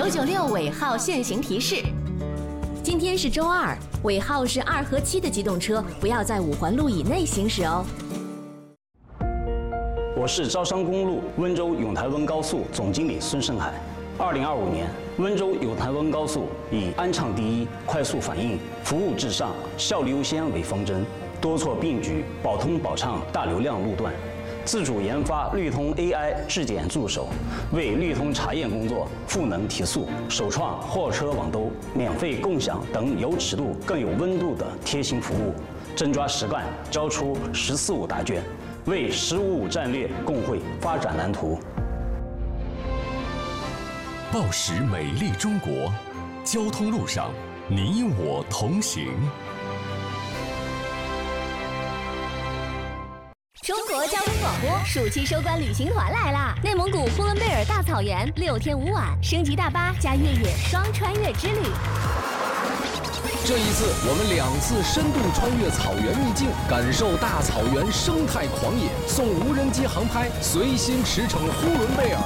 996尾号限行提示。今天是周二，尾号是2和7的机动车不要在5环路以内行驶哦。 我是招商公路温州永台温高速总经理孙胜海。2025年，温州永台温高速以安畅第一、快速反应、服务至上、效率优先为方针，多措并举，保通保畅大流量路段，自主研发绿通 AI 质检助手，为绿通查验工作赋能提速，首创货车网兜、免费共享等有尺度更有温度的贴心服务，真抓实干，交出“14-5”答卷，为“15-5”战略共绘发展蓝图。 报时美丽中国，交通路上你我同行。 中国交通广播暑期收官旅行团来啦！内蒙古呼伦贝尔大草原6天5晚，升级大巴加越野双穿越之旅。 这一次，我们2次深度穿越草原秘境，感受大草原生态狂野，送无人机航拍，随心驰骋呼伦贝尔。